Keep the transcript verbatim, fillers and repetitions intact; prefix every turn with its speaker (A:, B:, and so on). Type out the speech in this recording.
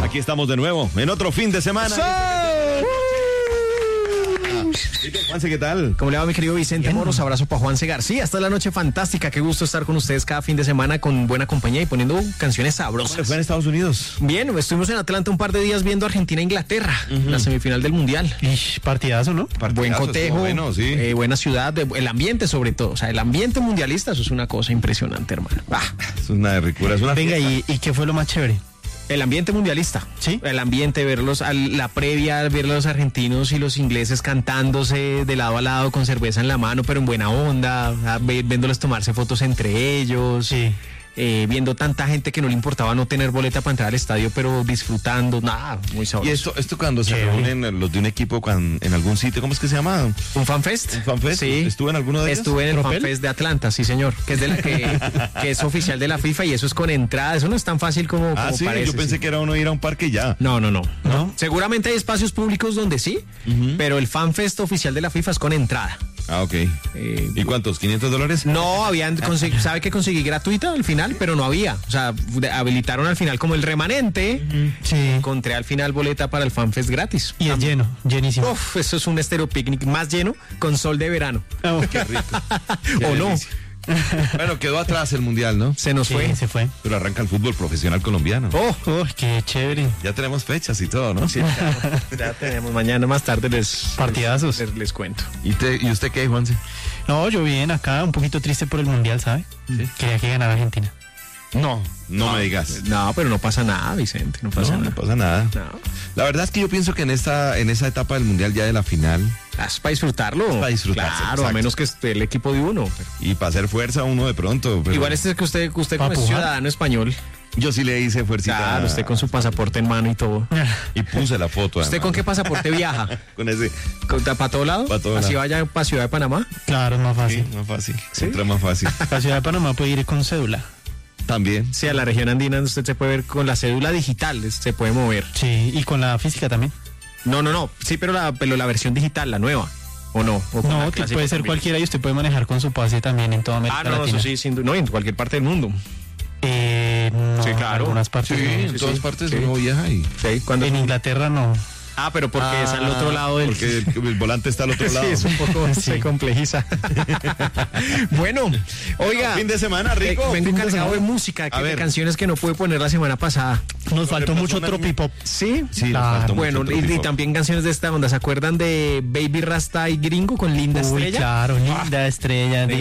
A: Aquí estamos de nuevo, en otro fin de semana. Juanse, ¿qué tal?
B: ¿Cómo le va, mi querido Vicente Moros? Abrazo para Juanse García. Esta es la noche fantástica. Qué gusto estar con ustedes cada fin de semana con buena compañía y poniendo canciones sabrosas.
A: ¿Fue en Estados Unidos?
B: Bien, estuvimos en Atlanta un par de días viendo Argentina-Inglaterra, uh-huh. la semifinal del Mundial.
C: Ish, partidazo, ¿no?
B: Partidazo, buen cotejo, bueno, sí. eh, buena ciudad, el ambiente sobre todo. O sea, el ambiente mundialista, eso es una cosa impresionante, hermano. Ah.
A: Es una ricura, es una
C: Venga, ¿y, ¿y qué fue lo más chévere?
B: El ambiente mundialista,
C: ¿sí?
B: El ambiente, verlos, al, la previa, ver a los argentinos y los ingleses cantándose de lado a lado con cerveza en la mano, pero en buena onda, viéndolos tomarse fotos entre ellos.
C: Sí.
B: Eh, viendo tanta gente que no le importaba no tener boleta para entrar al estadio, pero disfrutando, nada, muy sabroso.
A: ¿Y esto, esto cuando se reúnen los de un equipo cuando, en algún sitio, ¿cómo es que se llama?
B: ¿Un fanfest?
A: ¿Un fanfest?
B: Sí.
A: ¿Estuvo en alguno de ellos?
B: Estuve en el fanfest de Atlanta, sí señor, que es de la que, que es oficial de la FIFA y eso es con entrada, eso no es tan fácil como,
A: ah,
B: como
A: sí,
B: parece.
A: Yo pensé sí. que era uno ir a un parque y ya.
B: No, no, no,
C: ¿No?
B: no. Seguramente hay espacios públicos donde sí, uh-huh. pero el fanfest oficial de la FIFA es con entrada.
A: Ah, ok. Eh, ¿Y cuántos? ¿quinientos dólares?
B: No, habían consegui- sabe que conseguí gratuita al final, pero no había. O sea, habilitaron al final como el remanente.
C: Uh-huh. Sí.
B: Encontré al final boleta para el FanFest gratis.
C: Y es lleno, llenísimo.
B: Uf, eso es un estéreo picnic más lleno con sol de verano.
C: Oh,
A: qué rico.
B: Qué o no.
A: Bueno, quedó atrás el mundial, ¿no?
B: Se nos
C: sí,
B: fue.
C: se fue.
A: Pero arranca el fútbol profesional colombiano.
C: Oh, oh, qué chévere.
A: Ya tenemos fechas y todo, ¿no?
B: Sí, claro. Ya tenemos. Mañana más tarde les...
C: Partidazos.
B: Les, les cuento.
A: ¿Y, te, ¿Y usted qué, Juanse?
C: No, yo bien acá, un poquito triste por el mundial, ¿sabe? Sí. Quería que ganara Argentina.
A: No, no, no me digas.
B: No, pero no pasa nada, Vicente, no pasa
A: no,
B: nada.
A: No pasa nada.
B: No.
A: La verdad es que yo pienso que en esta en esa etapa del mundial ya de la final
B: es para disfrutarlo. Es
A: para disfrutarse.
B: Claro,
A: exacto.
B: a menos que esté el equipo de uno.
A: Pero... Y para hacer fuerza uno de pronto. Pero...
B: Igual este es que usted, usted como es ciudadano español.
A: Yo sí le hice fuercita.
B: Claro, usted con su pasaporte en mano y todo.
A: Y puse la foto.
B: ¿Usted con qué pasaporte viaja?
A: Con ese.
B: ¿Con, ¿Para todo lado?
A: Para todo
B: ¿Así
A: lado.
B: vaya para Ciudad de Panamá?
C: Claro, es más fácil.
A: Sí, más fácil.
B: ¿Sí?
A: Entra más fácil.
C: Para Ciudad de Panamá puede ir con cédula.
A: También.
B: Sí, a la región andina usted se puede ver con la cédula digital, se puede mover.
C: Sí, y con la física también.
B: No, no, no, sí, pero la, pero la versión digital, la nueva, ¿o no? ¿O
C: no, que puede ser también. Cualquiera y usted puede manejar con su pase también en toda América
B: Ah, no,
C: Latina.
B: eso sí, sin duda, no, en cualquier parte del mundo.
C: Eh, no,
B: sí, claro.
C: En algunas partes
A: sí,
C: no.
A: en
C: Sí,
A: todas
C: sí,
A: partes
C: sí.
A: uno viaja y...
B: Sí, cuando...
C: En Inglaterra no.
B: Ah, pero porque
A: ah,
B: es al otro lado del...
A: Porque el, el volante está al otro lado.
B: Sí, es un poco...
C: sí.
B: Se complejiza. Bueno, oiga...
A: Fin de semana, rico.
B: Eh, vengo
C: fin
B: cargado
C: de,
B: de música, que
A: a
B: de
A: ver.
B: canciones que no pude poner la semana pasada.
C: Nos faltó mucho tropipop.
B: ¿Sí?
A: Sí,
B: claro.
A: nos faltó
B: Bueno,
A: mucho
B: y, y
A: tropipop.
B: también canciones de esta onda. ¿Se acuerdan de Baby Rasta y Gringo con Linda
C: Uy,
B: Estrella?
C: claro, Linda
B: Ah.
C: Estrella.